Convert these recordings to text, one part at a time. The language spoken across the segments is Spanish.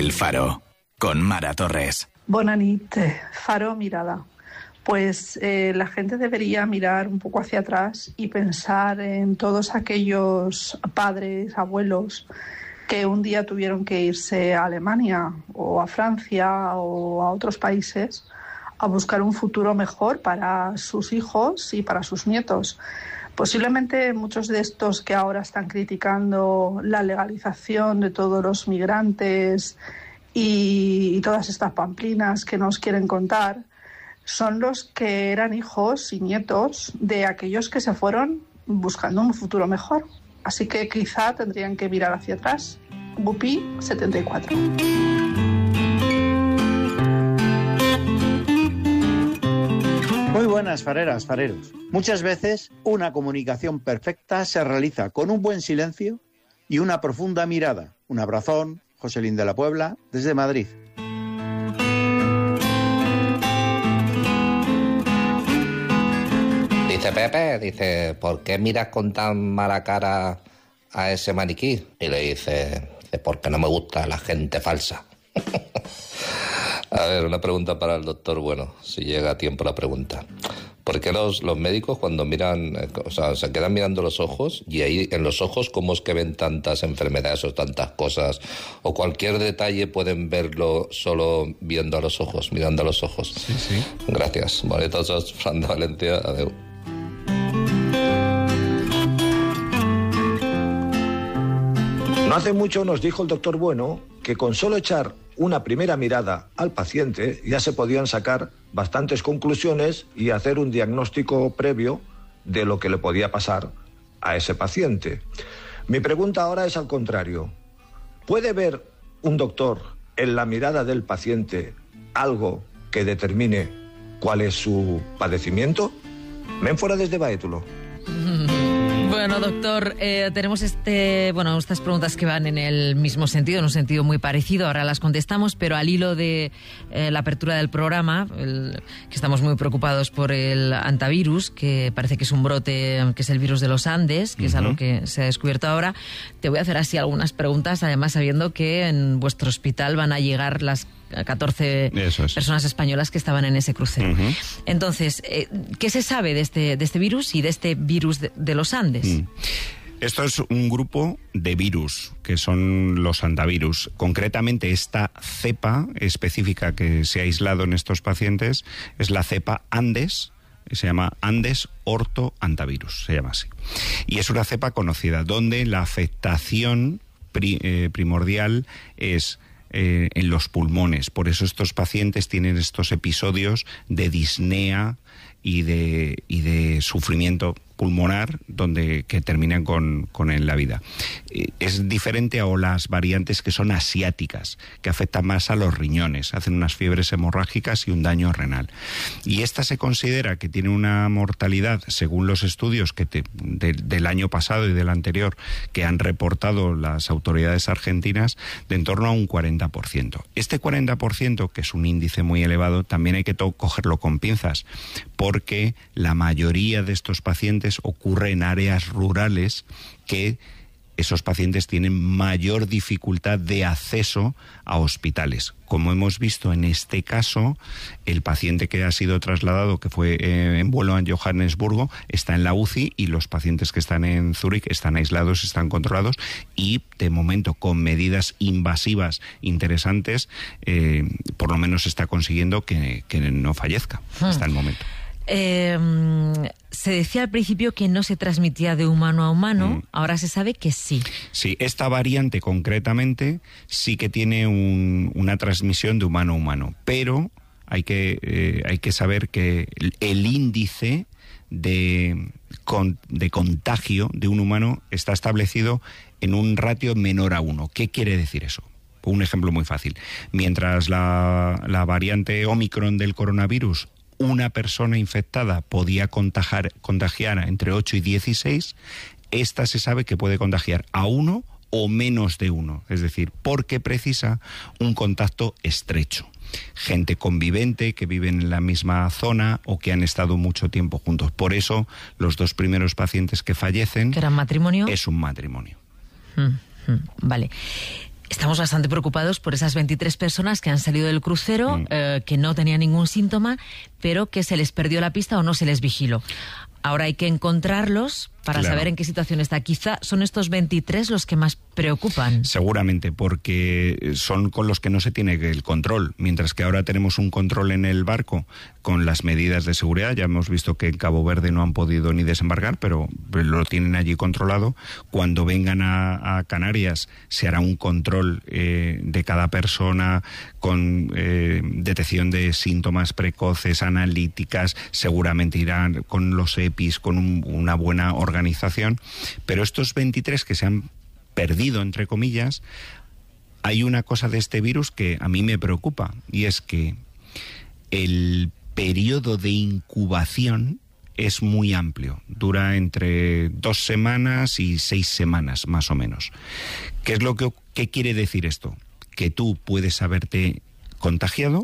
El Faro, con Mara Torres. Bona nit, Faro Mirada. Pues la gente debería mirar un poco hacia atrás y pensar en todos aquellos padres, abuelos que un día tuvieron que irse a Alemania o a Francia o a otros países a buscar un futuro mejor para sus hijos y para sus nietos. Posiblemente muchos de estos que ahora están criticando la legalización de todos los migrantes y todas estas pamplinas que nos quieren contar son los que eran hijos y nietos de aquellos que se fueron buscando un futuro mejor. Así que quizá tendrían que mirar hacia atrás. Gupi 74. Muy buenas, fareras, fareros. Muchas veces una comunicación perfecta se realiza con un buen silencio y una profunda mirada. Un abrazón, Joselín de la Puebla, desde Madrid. Dice Pepe, dice, ¿por qué miras con tan mala cara a ese maniquí? Y le dice, porque no me gusta la gente falsa. A ver, una pregunta para el doctor Bueno, si llega a tiempo la pregunta. ¿Por qué los médicos cuando miran, se quedan mirando los ojos y ahí en los ojos cómo es que ven tantas enfermedades o tantas cosas? O cualquier detalle pueden verlo solo viendo a los ojos, mirando a los ojos. Sí, sí. Gracias. Bonitosos, Fran de Valencia. Adeu. No hace mucho nos dijo el doctor Bueno que con solo echar una primera mirada al paciente ya se podían sacar bastantes conclusiones y hacer un diagnóstico previo de lo que le podía pasar a ese paciente. Mi pregunta ahora es al contrario. ¿Puede ver un doctor en la mirada del paciente algo que determine cuál es su padecimiento? Menfora desde Baétulo. Bueno, doctor, tenemos estas preguntas que van en el mismo sentido, en un sentido muy parecido, ahora las contestamos, pero al hilo de la apertura del programa, que estamos muy preocupados por el antivirus, que parece que es un brote, que es el virus de los Andes, que es algo que se ha descubierto ahora, te voy a hacer así algunas preguntas, además sabiendo que en vuestro hospital van a llegar las 14 personas españolas que estaban en ese crucero. Entonces, ¿qué se sabe de este virus y de este virus de los Andes? Esto es un grupo de virus, que son los antivirus. Concretamente, esta cepa específica que se ha aislado en estos pacientes es la cepa Andes, se llama Andes ortoantivirus, se llama así. Y es una cepa conocida, donde la afectación primordial es en los pulmones. Por eso estos pacientes tienen estos episodios de disnea y de sufrimiento pulmonar que terminan con la vida. Es diferente a las variantes que son asiáticas, que afectan más a los riñones, hacen unas fiebres hemorrágicas y un daño renal. Y esta se considera que tiene una mortalidad, según los estudios del año pasado y del anterior, que han reportado las autoridades argentinas, de en torno a un 40%. Este 40%, que es un índice muy elevado, también hay que cogerlo con pinzas, porque la mayoría de estos pacientes ocurre en áreas rurales que esos pacientes tienen mayor dificultad de acceso a hospitales. Como hemos visto en este caso, el paciente que ha sido trasladado, que fue en vuelo a Johannesburgo, está en la UCI y los pacientes que están en Zúrich están aislados, están controlados y, de momento, con medidas invasivas interesantes, por lo menos está consiguiendo que no fallezca hasta el momento. Se decía al principio que no se transmitía de humano a humano, ahora se sabe que sí. Sí, esta variante concretamente sí que tiene una transmisión de humano a humano, pero hay que saber que el índice de contagio de un humano está establecido en un ratio menor a 1. ¿Qué quiere decir eso? Un ejemplo muy fácil. Mientras la variante Omicron del coronavirus, una persona infectada podía contagiar entre 8 y 16, esta se sabe que puede contagiar a 1 o menos de 1, es decir, porque precisa un contacto estrecho. Gente convivente que viven en la misma zona o que han estado mucho tiempo juntos. Por eso, los 2 primeros pacientes que fallecen... ¿Que eran matrimonio? Es un matrimonio. Vale. estamos bastante preocupados por esas 23 personas que han salido del crucero, que no tenían ningún síntoma, pero que se les perdió la pista o no se les vigiló. Ahora hay que encontrarlos para saber en qué situación está. Quizá son estos 23 los que más preocupan. Seguramente, porque son con los que no se tiene el control. Mientras que ahora tenemos un control en el barco con las medidas de seguridad. Ya hemos visto que en Cabo Verde no han podido ni desembarcar, pero lo tienen allí controlado. Cuando vengan a Canarias se hará un control de cada persona con detección de síntomas precoces, analíticas. Seguramente irán con los EPIs, con una buena organización. Pero estos 23 que se han perdido, entre comillas, hay una cosa de este virus que a mí me preocupa, y es que el periodo de incubación es muy amplio, dura entre 2 semanas y 6 semanas, más o menos. ¿Qué quiere decir esto? Que tú puedes haberte contagiado,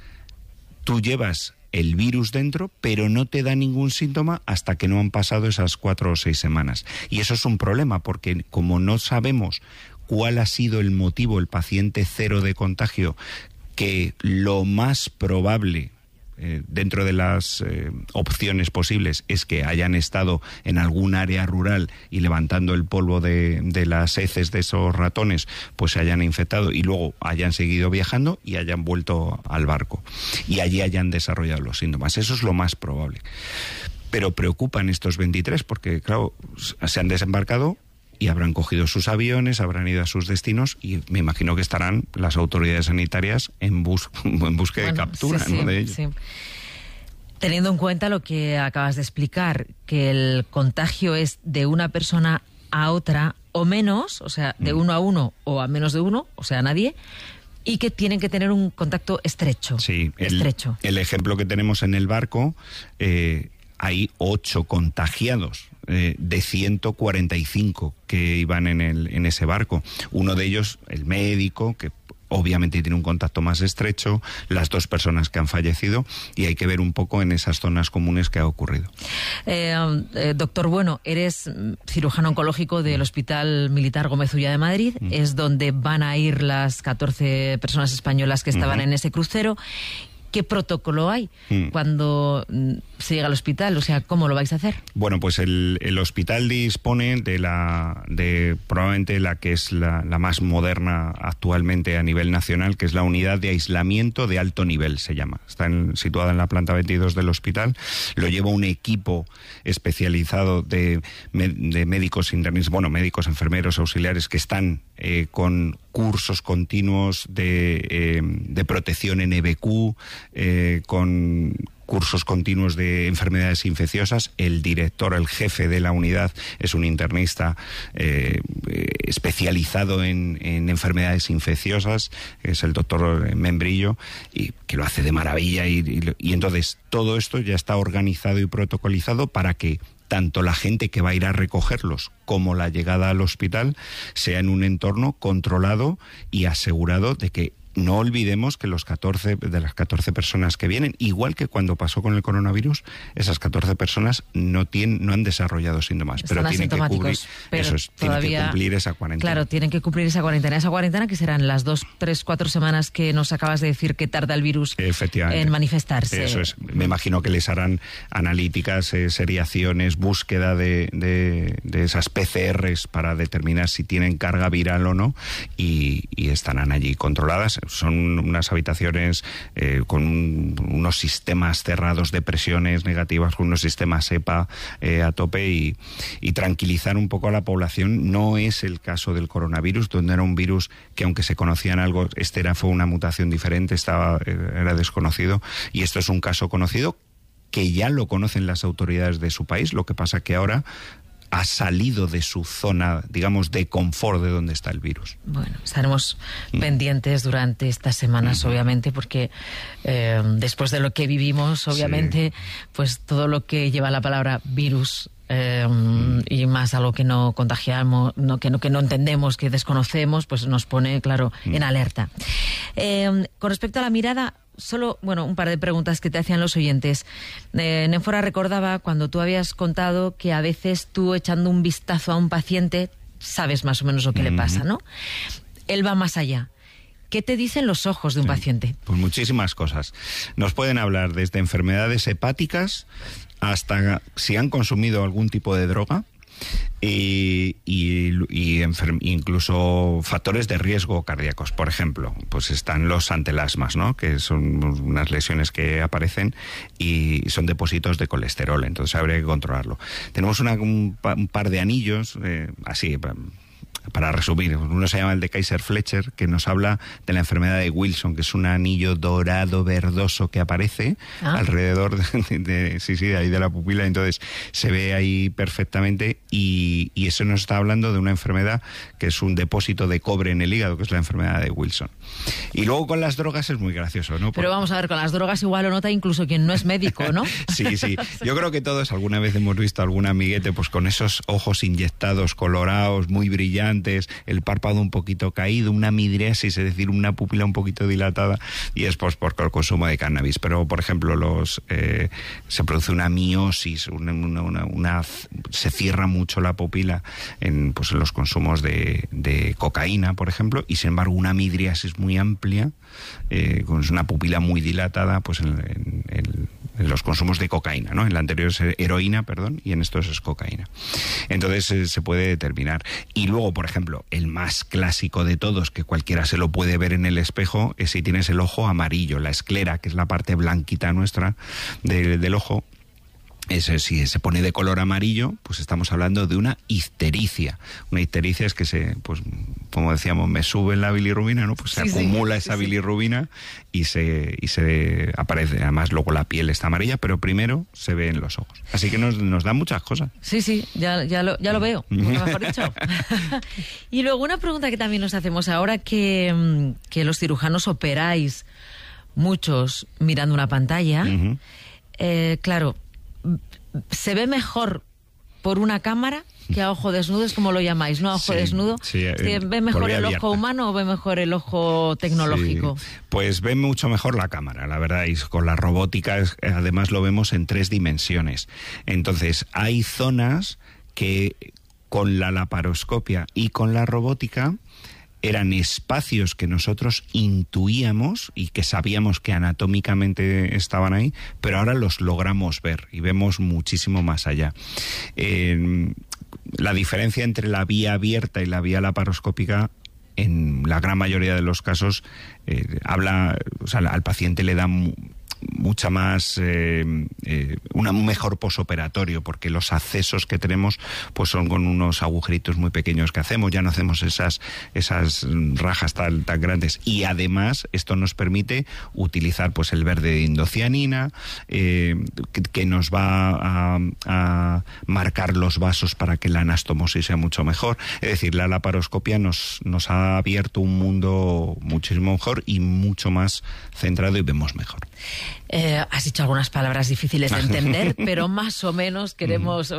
tú llevas el virus dentro, pero no te da ningún síntoma hasta que no han pasado esas 4 o 6 semanas. Y eso es un problema, porque como no sabemos cuál ha sido el motivo, el paciente cero de contagio, que lo más probable dentro de las opciones posibles es que hayan estado en algún área rural y levantando el polvo de las heces de esos ratones, pues se hayan infectado y luego hayan seguido viajando y hayan vuelto al barco y allí hayan desarrollado los síntomas. Eso es lo más probable. Pero preocupan estos 23 porque, claro, se han desembarcado y habrán cogido sus aviones, habrán ido a sus destinos y me imagino que estarán las autoridades sanitarias en búsqueda de captura, sí, ¿no? De ello. Sí. Teniendo en cuenta lo que acabas de explicar, que el contagio es de una persona a otra o menos, o sea, de 1 a 1 o a menos de 1, o sea, nadie, y que tienen que tener un contacto estrecho. Sí, estrecho. El ejemplo que tenemos en el barco, hay 8 contagiados de 145 que iban en ese barco. Uno de ellos, el médico, que obviamente tiene un contacto más estrecho, las 2 personas que han fallecido, y hay que ver un poco en esas zonas comunes que ha ocurrido. Doctor Bueno, eres cirujano oncológico del Hospital Militar Gómez Ulla de Madrid, es donde van a ir las 14 personas españolas que estaban en ese crucero. ¿Qué protocolo hay cuando se llega al hospital? O sea, ¿cómo lo vais a hacer? Bueno, pues el hospital dispone de probablemente la que es la más moderna actualmente a nivel nacional, que es la unidad de aislamiento de alto nivel, se llama. Está situada en la planta 22 del hospital. Lo lleva un equipo especializado de médicos internistas, bueno, médicos, enfermeros, auxiliares que están con cursos continuos de protección en EBQ, con cursos continuos de enfermedades infecciosas. El director, el jefe de la unidad, es un internista especializado en enfermedades infecciosas, es el doctor Membrillo, y que lo hace de maravilla. Y entonces todo esto ya está organizado y protocolizado para que tanto la gente que va a ir a recogerlos como la llegada al hospital sea en un entorno controlado y asegurado de que no olvidemos que las 14 personas que vienen, igual que cuando pasó con el coronavirus, esas 14 personas no han desarrollado síntomas, pero tienen que cumplir tienen que cumplir esa cuarentena. Claro, tienen que cumplir esa cuarentena que serán las 2, 3, 4 semanas que nos acabas de decir que tarda el virus en manifestarse. Eso es. Me imagino que les harán analíticas, seriaciones, búsqueda de esas PCRs para determinar si tienen carga viral o no, y estarán allí controladas. Son unas habitaciones con unos sistemas cerrados de presiones negativas, con unos sistemas EPA a tope, y tranquilizar un poco a la población. No es el caso del coronavirus, donde era un virus que, aunque se conocían algo, fue una mutación diferente, era desconocido, y esto es un caso conocido que ya lo conocen las autoridades de su país. Lo que pasa que ahora ha salido de su zona, digamos, de confort de donde está el virus. Bueno, estaremos pendientes durante estas semanas, obviamente, porque después de lo que vivimos, obviamente, pues todo lo que lleva la palabra virus, y más algo que no contagiamos, que no entendemos, que desconocemos, pues nos pone, claro, en alerta. Con respecto a la mirada, solo, un par de preguntas que te hacían los oyentes. Néfora recordaba cuando tú habías contado que a veces tú, echando un vistazo a un paciente, sabes más o menos lo que le pasa, ¿no? él va más allá. ¿Qué te dicen los ojos de un paciente? Pues muchísimas cosas. Nos pueden hablar desde enfermedades hepáticas hasta si han consumido algún tipo de droga, incluso factores de riesgo cardíacos. Por ejemplo, pues están los antelasmas, ¿no? Que son unas lesiones que aparecen y son depósitos de colesterol, entonces habría que controlarlo. Tenemos un par de anillos, así, para resumir, uno se llama el de Kaiser-Fletcher, que nos habla de la enfermedad de Wilson, que es un anillo dorado verdoso que aparece alrededor de ahí de la pupila, entonces se ve ahí perfectamente y eso nos está hablando de una enfermedad que es un depósito de cobre en el hígado, que es la enfermedad de Wilson. Y luego con las drogas es muy gracioso, ¿no? Pero vamos a ver, con las drogas igual lo nota incluso quien no es médico, ¿no? Sí. Yo creo que todos alguna vez hemos visto algún amiguete pues con esos ojos inyectados, colorados, muy brillantes, el párpado un poquito caído, una midriasis, es decir, una pupila un poquito dilatada, y es pues por el consumo de cannabis. Pero, por ejemplo, se produce una miosis, se cierra mucho la pupila en los consumos de cocaína, por ejemplo, y sin embargo una midriasis muy amplia, con una pupila muy dilatada, pues en los consumos de cocaína, ¿no? En la anterior es heroína, y en estos es cocaína. Entonces se puede determinar. Y luego, por ejemplo, el más clásico de todos, que cualquiera se lo puede ver en el espejo, es si tienes el ojo amarillo, la esclera, que es la parte blanquita nuestra del ojo. Si se pone de color amarillo, pues estamos hablando de una ictericia. Una ictericia es que como decíamos, me sube la bilirrubina, ¿no? Pues se acumula esa bilirrubina y se aparece. Además, luego la piel está amarilla, pero primero se ve en los ojos. Así que nos da muchas cosas. Sí, ya lo veo, mejor dicho. Y luego una pregunta que también nos hacemos ahora, que los cirujanos operáis muchos mirando una pantalla. Claro, ¿se ve mejor por una cámara que a ojo desnudo? Es como lo llamáis, ¿no? A ojo desnudo. Sí, ¿ve mejor el ojo humano o ve mejor el ojo tecnológico? Sí, pues ve mucho mejor la cámara, la verdad, y con la robótica además lo vemos en 3 dimensiones. Entonces, hay zonas que con la laparoscopia y con la robótica eran espacios que nosotros intuíamos y que sabíamos que anatómicamente estaban ahí, pero ahora los logramos ver y vemos muchísimo más allá. La diferencia entre la vía abierta y la vía laparoscópica, en la gran mayoría de los casos, al paciente le da mucha más un mejor posoperatorio, porque los accesos que tenemos pues son con unos agujeritos muy pequeños que hacemos, ya no hacemos esas rajas tan grandes, y además esto nos permite utilizar pues el verde de indocianina, que nos va a marcar los vasos para que la anastomosis sea mucho mejor. Es decir, la laparoscopia nos ha abierto un mundo muchísimo mejor y mucho más centrado, y vemos mejor. Has dicho algunas palabras difíciles de entender, pero más o menos queremos...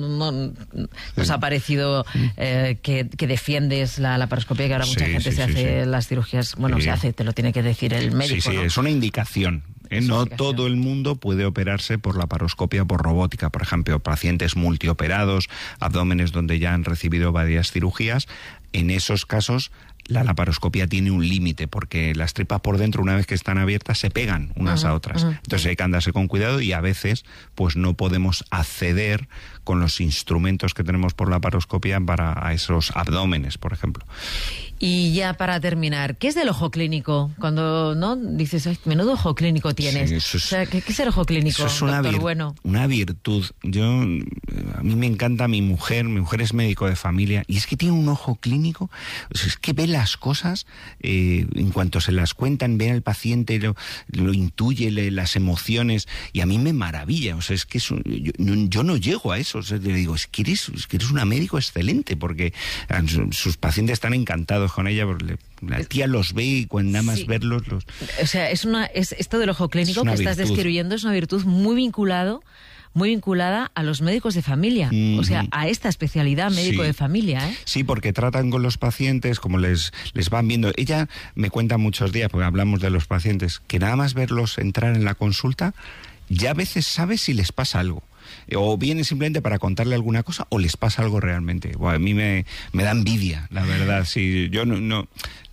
nos ha parecido que defiendes la laparoscopia, que ahora mucha gente se hace las cirugías... Bueno, se hace, te lo tiene que decir el médico, ¿no? Es una indicación. No todo el mundo puede operarse por laparoscopia, por robótica. Por ejemplo, pacientes multioperados, abdómenes donde ya han recibido varias cirugías. En esos casos, la laparoscopia tiene un límite, porque las tripas por dentro, una vez que están abiertas, se pegan unas a otras. Entonces hay que andarse con cuidado, y a veces pues no podemos acceder con los instrumentos que tenemos por laparoscopia a esos abdómenes, por ejemplo. Y ya para terminar, ¿qué es del ojo clínico? Cuando dices, ay, menudo ojo clínico tienes. ¿Qué es el ojo clínico, eso es doctor Bueno? Una virtud. A mí me encanta mi mujer es médico de familia, y es que tiene un ojo clínico, es que ve las cosas, en cuanto se las cuentan, ve al paciente, lo intuye, las emociones, y a mí me maravilla. Es que yo no llego a eso. Le digo, es que eres una médico excelente, porque sus pacientes están encantados con ella, porque la tía los ve, y cuando nada más verlos... O sea, esto del ojo clínico que estás describiendo es una virtud muy vinculada a los médicos de familia, o sea, a esta especialidad médico de familia, ¿eh? Sí, porque tratan con los pacientes como les van viendo. Ella me cuenta muchos días, porque hablamos de los pacientes, que nada más verlos entrar en la consulta, ya a veces sabe si les pasa algo. o vienen simplemente para contarle alguna cosa, o les pasa algo realmente. Bueno, a mí me da envidia, la verdad. Sí, yo no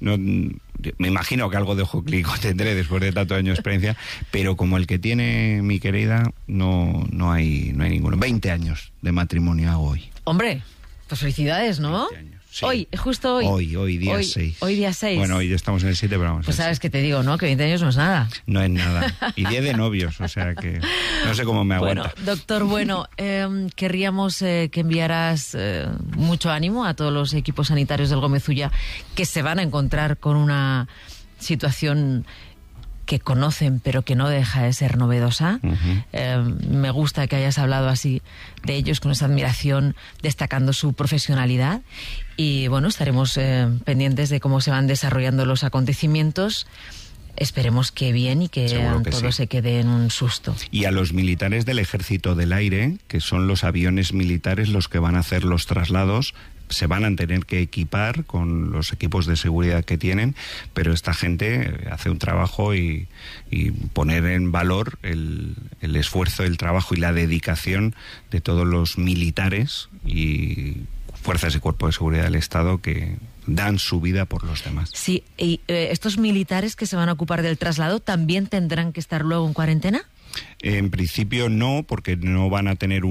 me imagino que algo de ojo clínico tendré después de tanto años de experiencia, pero como el que tiene mi querida, no hay ninguno. 20 años de matrimonio hago hoy. Hombre, pues felicidades, ¿no? 20 años. Sí. Hoy, justo hoy. Hoy, día 6. Hoy día 6. Bueno, hoy estamos en el 7, pero vamos. Pues sabes que te digo, ¿no? Que 20 años no es nada. No es nada. Y 10 de novios, o sea que no sé cómo me aguanta. Bueno, doctor, querríamos que enviaras mucho ánimo a todos los equipos sanitarios del Gómez Ulla que se van a encontrar con una situación que conocen pero que no deja de ser novedosa. Me gusta que hayas hablado así de ellos con esa admiración, destacando su profesionalidad, y bueno, estaremos pendientes de cómo se van desarrollando los acontecimientos. Esperemos que bien y que todo se quede en un susto. Y a los militares del Ejército del Aire, que son los aviones militares los que van a hacer los traslados, se van a tener que equipar con los equipos de seguridad que tienen, pero esta gente hace un trabajo y poner en valor el esfuerzo, el trabajo y la dedicación de todos los militares y fuerzas y cuerpos de seguridad del Estado que dan su vida por los demás. Sí, y estos militares que se van a ocupar del traslado también tendrán que estar luego en cuarentena. En principio no, porque no van a tener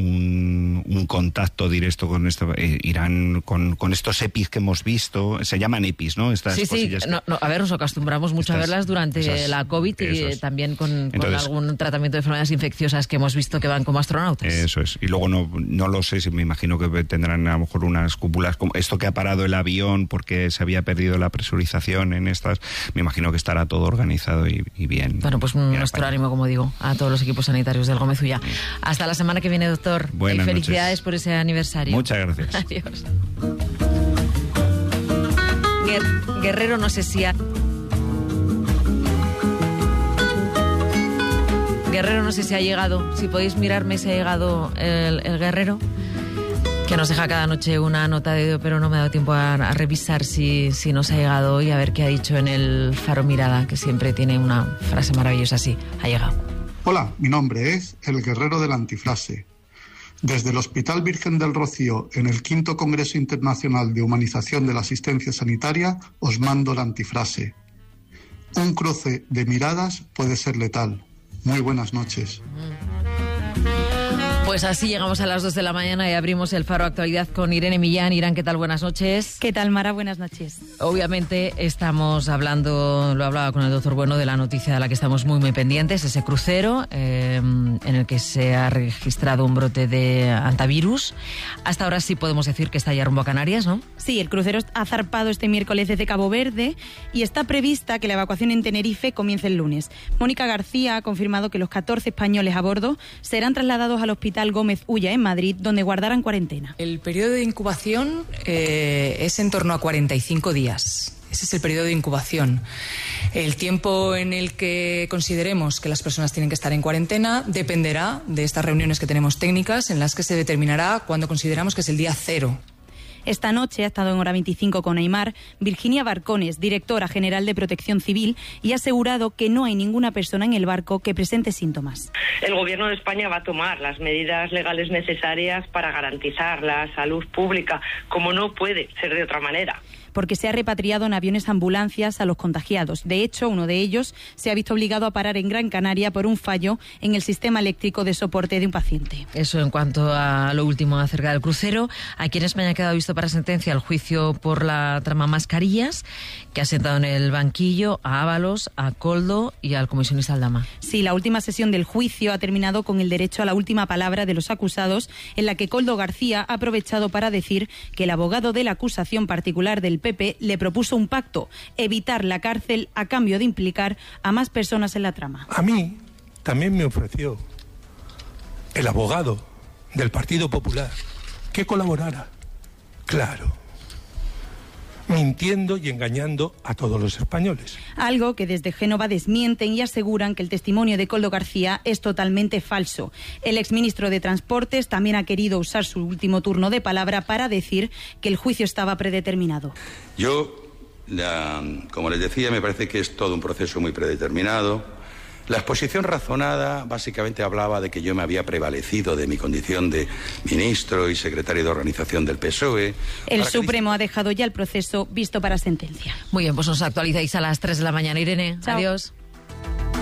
un contacto directo con esto. Irán con estos EPIs que hemos visto, se llaman EPIs, ¿no? Estas cosillas. Sí, a ver, nos acostumbramos mucho a verlas durante la COVID y también con algún tratamiento de enfermedades infecciosas que hemos visto que van como astronautas. Eso es. Y luego no lo sé, si me imagino que tendrán a lo mejor unas cúpulas, como esto que ha parado el avión porque se había perdido la presurización en estas, me imagino que estará todo organizado y bien. Bueno, pues nuestro ánimo, como digo, a todos los equipos sanitarios del Gómez Ulla. Hasta la semana que viene, doctor. Buenas y felicidades noches por ese aniversario. Muchas gracias. Adiós. Guerrero, no sé si Guerrero, no sé si ha llegado. Si podéis mirarme si ha llegado el Guerrero, que nos deja cada noche una nota de audio, pero no me ha dado tiempo a revisar si nos ha llegado hoy, a ver qué ha dicho en el Faro Mirada, que siempre tiene una frase maravillosa así. Ha llegado. Hola, mi nombre es el Guerrero de la Antifrase. Desde el Hospital Virgen del Rocío, en el 5º Congreso Internacional de Humanización de la Asistencia Sanitaria, os mando la antifrase. Un cruce de miradas puede ser letal. Muy buenas noches. Pues así llegamos a las 2 de la mañana y abrimos el Faro Actualidad con Irene Millán. Irán, ¿qué tal? Buenas noches. ¿Qué tal, Mara? Buenas noches. Obviamente estamos hablando, lo hablaba con el doctor Bueno, de la noticia de la que estamos muy, muy pendientes, ese crucero en el que se ha registrado un brote de antivirus. Hasta ahora sí podemos decir que está ya rumbo a Canarias, ¿no? Sí, el crucero ha zarpado este miércoles desde Cabo Verde y está prevista que la evacuación en Tenerife comience el lunes. Mónica García ha confirmado que los 14 españoles a bordo serán trasladados al Hospital Gómez Ulla en Madrid, donde guardarán cuarentena. El periodo de incubación es en torno a 45 días. Ese es el periodo de incubación. El tiempo en el que consideremos que las personas tienen que estar en cuarentena dependerá de estas reuniones que tenemos técnicas, en las que se determinará cuándo consideramos que es el día 0. Esta noche ha estado en Hora 25 con Aimar Virginia Barcones, directora general de Protección Civil, y ha asegurado que no hay ninguna persona en el barco que presente síntomas. El Gobierno de España va a tomar las medidas legales necesarias para garantizar la salud pública, como no puede ser de otra manera. Porque se ha repatriado en aviones ambulancias a los contagiados. De hecho, uno de ellos se ha visto obligado a parar en Gran Canaria por un fallo en el sistema eléctrico de soporte de un paciente. Eso en cuanto a lo último acerca del crucero. Aquí en España ha quedado visto para sentencia el juicio por la trama Mascarillas, que ha sentado en el banquillo a Ábalos, a Koldo y al comisionista Aldama. Sí, la última sesión del juicio ha terminado con el derecho a la última palabra de los acusados, en la que Koldo García ha aprovechado para decir que el abogado de la acusación particular del PP le propuso un pacto, evitar la cárcel a cambio de implicar a más personas en la trama. A mí también me ofreció el abogado del Partido Popular que colaborara, claro, mintiendo y engañando a todos los españoles. Algo que desde Génova desmienten y aseguran que el testimonio de Koldo García es totalmente falso. El exministro de Transportes también ha querido usar su último turno de palabra para decir que el juicio estaba predeterminado. Yo, como les decía, me parece que es todo un proceso muy predeterminado. La exposición razonada básicamente hablaba de que yo me había prevalecido de mi condición de ministro y secretario de organización del PSOE. El Supremo ha dejado ya el proceso visto para sentencia. Muy bien, pues nos actualizáis a las 3 de la mañana, Irene. Chao. Adiós.